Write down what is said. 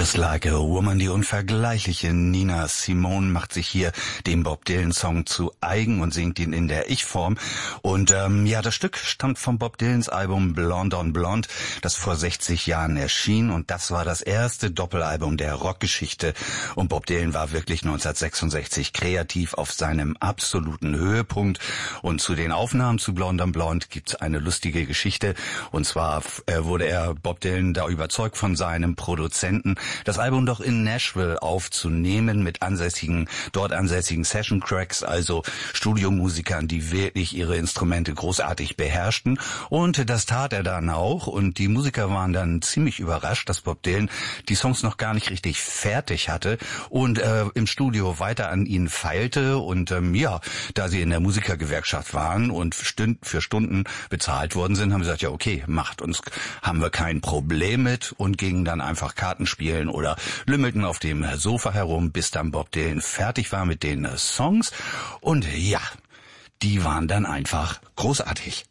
Just Like a Woman, die unvergleichliche Nina Simone macht sich hier dem Bob Dylan-Song zu eigen und singt ihn in der Ich-Form. Und das Stück stammt vom Bob Dylans Album Blonde on Blonde, das vor 60 Jahren erschien. Und das war das erste Doppelalbum der Rockgeschichte. Und Bob Dylan war wirklich 1966 kreativ auf seinem absoluten Höhepunkt. Und zu den Aufnahmen zu Blonde on Blonde gibt's eine lustige Geschichte. Und zwar wurde Bob Dylan da überzeugt von seinem Produzenten, das Album doch in Nashville aufzunehmen mit dort ansässigen Session-Cracks, also Studiomusikern, die wirklich ihre Instrumente großartig beherrschten. Und das tat er dann auch. Und die Musiker waren dann ziemlich überrascht, dass Bob Dylan die Songs noch gar nicht richtig fertig hatte und im Studio weiter an ihnen feilte. Und da sie in der Musikergewerkschaft waren und für Stunden bezahlt worden sind, haben sie gesagt, ja okay, macht uns, haben wir kein Problem mit, und gingen dann einfach Karten spielen oder lümmelten auf dem Sofa herum, bis dann Bob Dylan fertig war mit den Songs. Und ja, die waren dann einfach großartig.